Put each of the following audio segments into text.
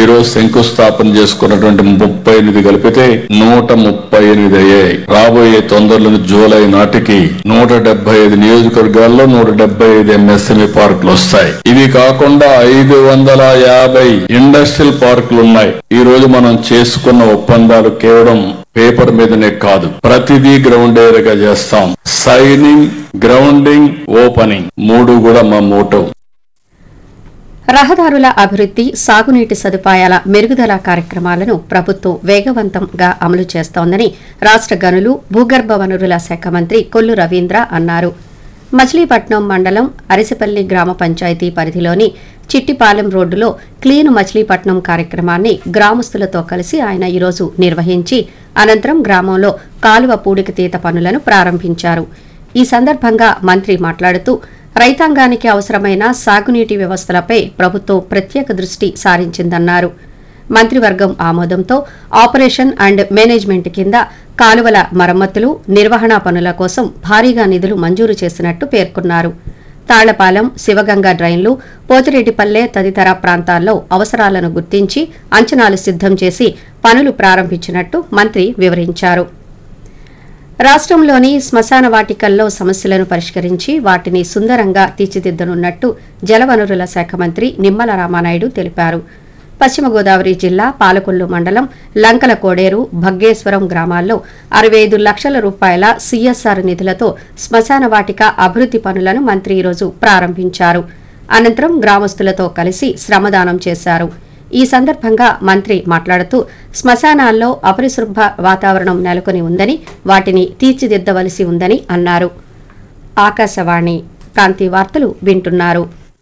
రోజు శంకుస్థాపన చేసుకున్నటువంటి 38 కలిపితే 138 అయ్యాయి. రాబోయే తొందరలోని జూలై నాటికి 175 నియోజకవర్గాల్లో 175 ఎంఎస్ఎంఈ పార్కులు వస్తాయి. ఇవి కాకుండా 550 ఇండస్ట్రియల్ పార్కులు ఉన్నాయి. ఈ రోజు మనం చేసుకున్న ఒప్పందాలు కేవలం పేపర్ మీదనే కాదు, ప్రతిదీ గ్రౌండ్ ఏరియాగా చేస్తాం. సైనింగ్, గ్రౌండింగ్, ఓపెనింగ్ 3 కూడా మా మోటో. రహదారుల అభివృద్ది, సాగునీటి సదుపాయాల మెరుగుదల కార్యక్రమాలను ప్రభుత్వం వేగవంతంగా అమలు చేస్తోందని రాష్ట గనులు, భూగర్భ వనరుల శాఖ మంత్రి కొల్లు రవీంద్ర అన్నారు. మచిలీపట్నం మండలం అరిసిపల్లి గ్రామ పంచాయతీ పరిధిలోని చిట్టిపాలెం రోడ్డులో క్లీన్ మచిలీపట్నం కార్యక్రమాన్ని గ్రామస్తులతో కలిసి ఆయన ఈరోజు నిర్వహించి అనంతరం గ్రామంలో కాలువ పూడికతీత పనులను ప్రారంభించారు. ఈ సందర్భంగా మంత్రి మాట్లాడుతూ రైతాంగానికి అవసరమైన సాగునీటి వ్యవస్థలపై ప్రభుత్వం ప్రత్యేక దృష్టి సారించిందన్నారు. మంత్రివర్గం ఆమోదంతో ఆపరేషన్ అండ్ మేనేజ్మెంట్ కింద కాలువల మరమ్మతులు, నిర్వహణ పనుల కోసం భారీగా నిధులు మంజూరు చేసినట్టు పేర్కొన్నారు. తాళ్లపాలెం, శివగంగ డ్రైన్లు, పోతిరెడ్డిపల్లె తదితర ప్రాంతాల్లో అవసరాలను గుర్తించి అంచనాలు సిద్దం చేసి పనులు ప్రారంభించినట్టు మంత్రి వివరించారు. రాష్ట్రంలోని శ్మశాన వాటికల్లో సమస్యలను పరిష్కరించి వాటిని సుందరంగా తీర్చిదిద్దనున్నట్టు జలవనరుల శాఖ మంత్రి నిమ్మల రామానాయుడు తెలిపారు. పశ్చిమ గోదావరి జిల్లా పాలకొల్లు మండలం లంకల కోడేరు, భగ్గేశ్వరం గ్రామాల్లో 65 లక్షల రూపాయల సీఎస్ఆర్ నిధులతో శ్మశాన వాటిక అభివృద్ది పనులను మంత్రి ఈరోజు ప్రారంభించారు. అనంతరం గ్రామస్తులతో కలిసి శ్రమదానం చేశారు. ఈ సందర్భంగా మంత్రి మాట్లాడుతూ శ్మశానాల్లో అపరిశుభ్ర వాతావరణం నెలకొని ఉందని, వాటిని తీర్చిదిద్దవలసి ఉందని అన్నారు. ఆకాశవాణి ప్రాంతీయ వార్తలు వింటున్నారు.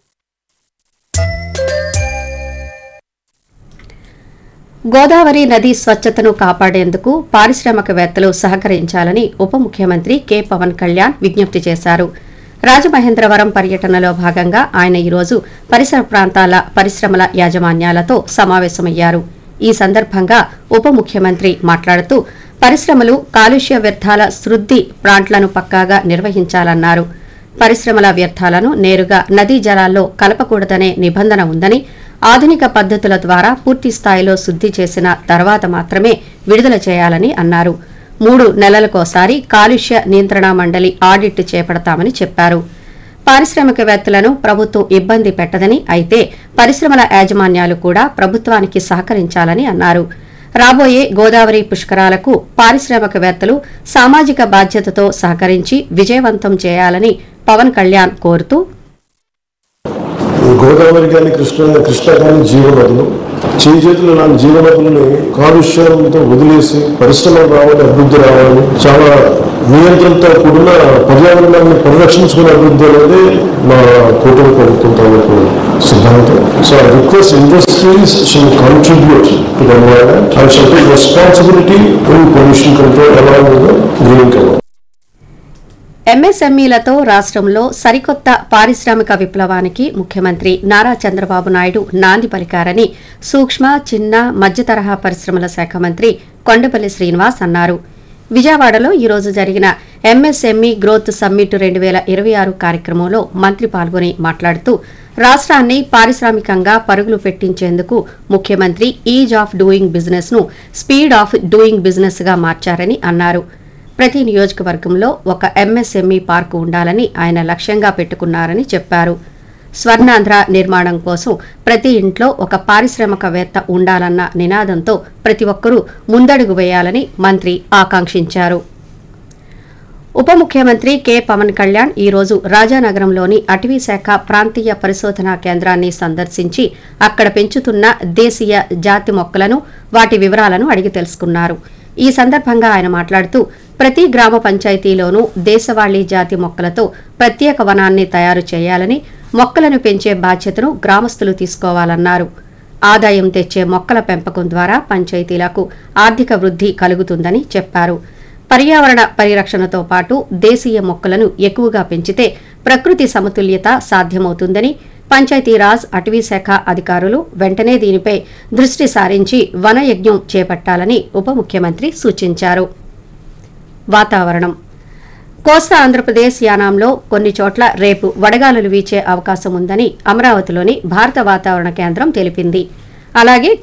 గోదావరి నది స్వచ్ఛతను కాపాడేందుకు పారిశ్రామికవేత్తలు సహకరించాలని ఉప ముఖ్యమంత్రి కె పవన్ కళ్యాణ్ విజ్ఞప్తి చేశారు. రాజమహేంద్రవరం పర్యటనలో భాగంగా ఆయన ఈరోజు పరిసర ప్రాంతాల పరిశ్రమల యాజమాన్యాలతో సమావేశమయ్యారు. ఈ సందర్భంగా ఉప ముఖ్యమంత్రి మాట్లాడుతూ పరిశ్రమలు కాలుష్య వ్యర్థాల శుద్ది ప్లాంట్లను పక్కాగా నిర్వహించాలన్నారు. పరిశ్రమల వ్యర్థాలను నేరుగా నదీ జలాల్లో కలపకూడదనే నిబంధన ఉందని, ఆధునిక పద్దతుల ద్వారా పూర్తి స్థాయిలో శుద్ది చేసిన తర్వాత మాత్రమే విడుదల చేయాలని అన్నారు. 3 నెలలకోసారి కాలుష్య నియంత్రణ మండలి ఆడిట్ చేపడతామని చెప్పారు. పారిశ్రామికవేత్తలను ప్రభుత్వం ఇబ్బంది పెట్టదని, అయితే పరిశ్రమల యాజమాన్యాలు కూడా ప్రభుత్వానికి సహకరించాలని అన్నారు. రాబోయే గోదావరి పుష్కరాలకు పారిశ్రామికవేత్తలు సామాజిక బాధ్యతతో సహకరించి విజయవంతం చేయాలని పవన్ కళ్యాణ్ కోరుతూ, గోదావరి కానీ కృష్ణ కానీ జీవనదులు, చేతులు లాంటి జీవనదులని కాలుష్యంతో వదిలేసి పరిశ్రమలు రావాలి, అభివృద్ధి రావాలి, చాలా నియంత్రణతో కూడిన పర్యావరణాన్ని పరిరక్షించుకునే అభివృద్ధి అనేది మా కూటమి ప్రభుత్వం తాలూకు సిద్ధాంతం. So I request industries should contribute to the environment and should take responsibility in pollution control along with green cover. ఎంఎస్ఎంఈలతో రాష్ట్రంలో సరికొత్త పారిశ్రామిక విప్లవానికి ముఖ్యమంత్రి నారా చంద్రబాబు నాయుడు నాంది పలికారని సూక్ష్మ, చిన్న, మధ్య తరహా పరిశ్రమల శాఖ మంత్రి కొండపల్లి శ్రీనివాస్ అన్నారు. విజయవాడలో ఈరోజు జరిగిన ఎంఎస్ఎంఈ గ్రోత్ సమ్మిట్ 2026 కార్యక్రమంలో మంత్రి పాల్గొని మాట్లాడుతూ రాష్ట్రాన్ని పారిశ్రామికంగా పరుగులు పెట్టించేందుకు ముఖ్యమంత్రి ఈజ్ ఆఫ్ డూయింగ్ బిజినెస్ ను స్పీడ్ ఆఫ్ డూయింగ్ బిజినెస్ గా మార్చారని అన్నారు. ప్రతి నియోజకవర్గంలో ఒక ఎంఎస్ఎంఈ పార్కు ఉండాలని ఆయన లక్ష్యంగా పెట్టుకున్నారని చెప్పారు. స్వర్ణాంధ్ర నిర్మాణం కోసం ప్రతి ఇంట్లో ఒక పారిశ్రామికవేత్త ఉండాలన్న నినాదంతో ప్రతి ఒక్కరూ ముందడుగు వేయాలని మంత్రి ఆకాంక్షించారు. ఉప ముఖ్యమంత్రి కె పవన్ కళ్యాణ్ ఈరోజు రాజానగరంలోని అటవీశాఖ ప్రాంతీయ పరిశోధనా కేంద్రాన్ని సందర్శించి అక్కడ పెంచుతున్న దేశీయ జాతి మొక్కలను, వాటి వివరాలను అడిగి తెలుసుకున్నారు. ఈ సందర్భంగా ఆయన మాట్లాడుతూ ప్రతి గ్రామ పంచాయతీలోనూ దేశవాళీ జాతి మొక్కలతో ప్రత్యేక వనాన్ని తయారు చేయాలని, మొక్కలను పెంచే బాధ్యతను గ్రామస్తులు తీసుకోవాలన్నారు. ఆదాయం తెచ్చే మొక్కల పెంపకం ద్వారా పంచాయతీలకు ఆర్థిక వృద్ధి కలుగుతుందని చెప్పారు. పర్యావరణ పరిరక్షణతో పాటు దేశీయ మొక్కలను ఎక్కువగా పెంచితే ప్రకృతి సమతుల్యత సాధ్యమవుతుందని, పంచాయతీరాజ్, అటవీశాఖ అధికారులు వెంటనే దీనిపై దృష్టి సారించి వనయజ్ఞం చేపట్టాలని ఉప ముఖ్యమంత్రి సూచించారు. వాతావరణం. కోస్తా ఆంధ్రప్రదేశ్ యానాంలో కొన్ని చోట్ల రేపు వడగాలులు వీచే అవకాశం ఉందని అమరావతిలోని భారత వాతావరణ కేంద్రం తెలిపింది. అలాగే